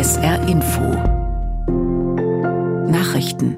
SR Info Nachrichten.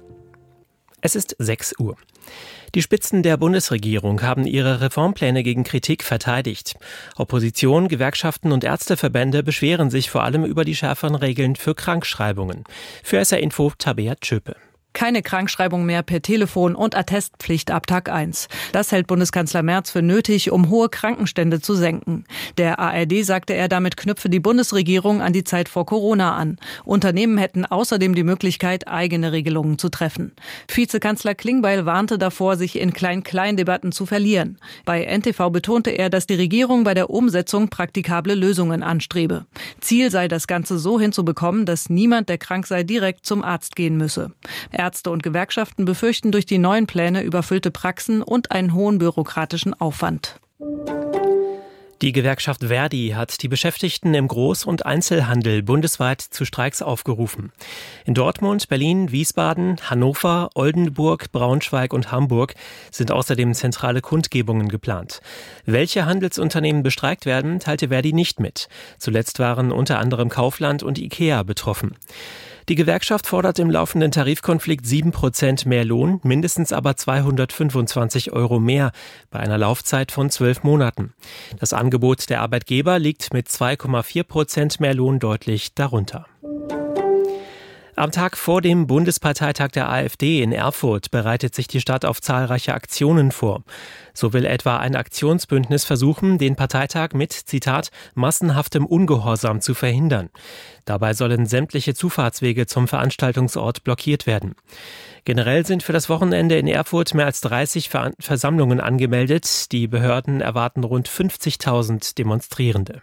Es ist 6 Uhr. Die Spitzen der Bundesregierung haben ihre Reformpläne gegen Kritik verteidigt. Opposition, Gewerkschaften und Ärzteverbände beschweren sich vor allem über die schärferen Regeln für Krankschreibungen. Für SR Info Tabea Tschöpe. Keine Krankschreibung mehr per Telefon und Attestpflicht ab Tag 1. Das hält Bundeskanzler Merz für nötig, um hohe Krankenstände zu senken. Der ARD sagte er, damit knüpfe die Bundesregierung an die Zeit vor Corona an. Unternehmen hätten außerdem die Möglichkeit, eigene Regelungen zu treffen. Vizekanzler Klingbeil warnte davor, sich in Klein-Klein-Debatten zu verlieren. Bei NTV betonte er, dass die Regierung bei der Umsetzung praktikable Lösungen anstrebe. Ziel sei, das Ganze so hinzubekommen, dass niemand, der krank sei, direkt zum Arzt gehen müsse. Ärzte und Gewerkschaften befürchten durch die neuen Pläne überfüllte Praxen und einen hohen bürokratischen Aufwand. Die Gewerkschaft Verdi hat die Beschäftigten im Groß- und Einzelhandel bundesweit zu Streiks aufgerufen. In Dortmund, Berlin, Wiesbaden, Hannover, Oldenburg, Braunschweig und Hamburg sind außerdem zentrale Kundgebungen geplant. Welche Handelsunternehmen bestreikt werden, teilte Verdi nicht mit. Zuletzt waren unter anderem Kaufland und IKEA betroffen. Die Gewerkschaft fordert im laufenden Tarifkonflikt 7% mehr Lohn, mindestens aber 225 € mehr bei einer Laufzeit von 12 Monaten. Das Angebot der Arbeitgeber liegt mit 2,4% mehr Lohn deutlich darunter. Am Tag vor dem Bundesparteitag der AfD in Erfurt bereitet sich die Stadt auf zahlreiche Aktionen vor. So will etwa ein Aktionsbündnis versuchen, den Parteitag mit, Zitat, massenhaftem Ungehorsam zu verhindern. Dabei sollen sämtliche Zufahrtswege zum Veranstaltungsort blockiert werden. Generell sind für das Wochenende in Erfurt mehr als 30 Versammlungen angemeldet. Die Behörden erwarten rund 50.000 Demonstrierende.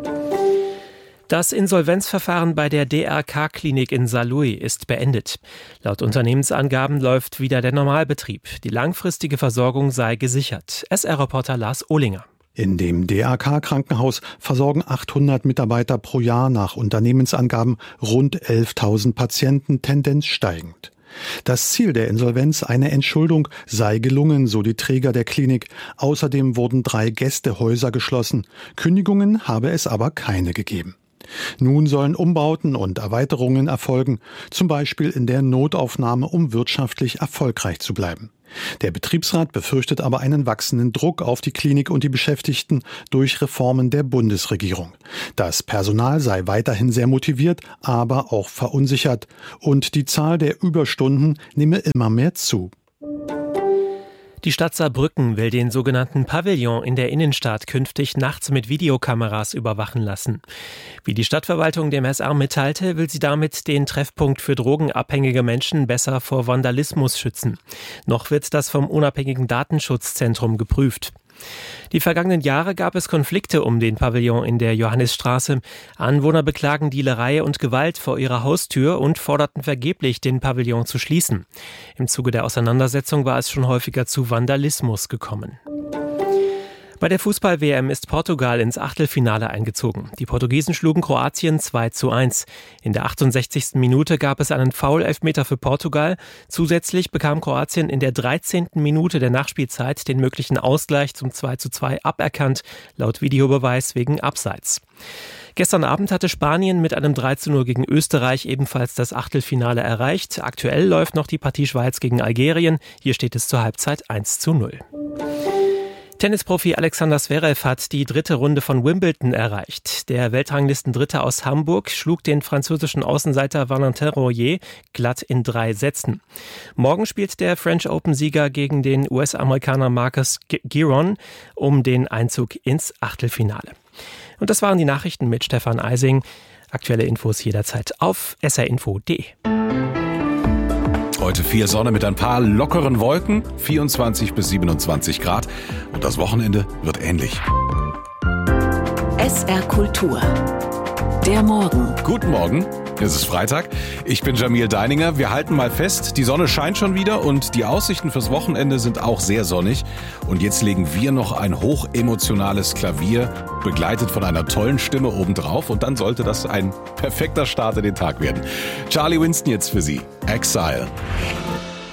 Das Insolvenzverfahren bei der DRK-Klinik in Saarlouis ist beendet. Laut Unternehmensangaben läuft wieder der Normalbetrieb. Die langfristige Versorgung sei gesichert. SR-Reporter Lars Ohlinger. In dem DRK-Krankenhaus versorgen 800 Mitarbeiter pro Jahr nach Unternehmensangaben rund 11.000 Patienten, Tendenz steigend. Das Ziel der Insolvenz, eine Entschuldung, sei gelungen, so die Träger der Klinik. Außerdem wurden 3 Gästehäuser geschlossen. Kündigungen habe es aber keine gegeben. Nun sollen Umbauten und Erweiterungen erfolgen, zum Beispiel in der Notaufnahme, um wirtschaftlich erfolgreich zu bleiben. Der Betriebsrat befürchtet aber einen wachsenden Druck auf die Klinik und die Beschäftigten durch Reformen der Bundesregierung. Das Personal sei weiterhin sehr motiviert, aber auch verunsichert. Und die Zahl der Überstunden nehme immer mehr zu. Die Stadt Saarbrücken will den sogenannten Pavillon in der Innenstadt künftig nachts mit Videokameras überwachen lassen. Wie die Stadtverwaltung dem SR mitteilte, will sie damit den Treffpunkt für drogenabhängige Menschen besser vor Vandalismus schützen. Noch wird das vom unabhängigen Datenschutzzentrum geprüft. Die vergangenen Jahre gab es Konflikte um den Pavillon in der Johannisstraße. Anwohner beklagen Dealerei und Gewalt vor ihrer Haustür und forderten vergeblich, den Pavillon zu schließen. Im Zuge der Auseinandersetzung war es schon häufiger zu Vandalismus gekommen. Bei der Fußball-WM ist Portugal ins Achtelfinale eingezogen. Die Portugiesen schlugen Kroatien 2:1. In der 68. Minute gab es einen Foul-Elfmeter für Portugal. Zusätzlich bekam Kroatien in der 13. Minute der Nachspielzeit den möglichen Ausgleich zum 2:2 aberkannt, laut Videobeweis wegen Abseits. Gestern Abend hatte Spanien mit einem 3:0 gegen Österreich ebenfalls das Achtelfinale erreicht. Aktuell läuft noch die Partie Schweiz gegen Algerien. Hier steht es zur Halbzeit 1:0. Tennisprofi Alexander Zverev hat die 3. Runde von Wimbledon erreicht. Der Weltranglistendritte aus Hamburg schlug den französischen Außenseiter Valentin Royer glatt in 3 Sätzen. Morgen spielt der French Open-Sieger gegen den US-Amerikaner Marcus Giron um den Einzug ins Achtelfinale. Und das waren die Nachrichten mit Stefan Eising. Aktuelle Infos jederzeit auf srinfo.de. Heute viel Sonne mit ein paar lockeren Wolken, 24 bis 27 Grad. Und das Wochenende wird ähnlich. SR Kultur. Der Morgen. Guten Morgen. Es ist Freitag. Ich bin Jamil Deininger. Wir halten mal fest, die Sonne scheint schon wieder und die Aussichten fürs Wochenende sind auch sehr sonnig. Und jetzt legen wir noch ein hochemotionales Klavier, begleitet von einer tollen Stimme obendrauf. Und dann sollte das ein perfekter Start in den Tag werden. Charlie Winston jetzt für Sie. Exile.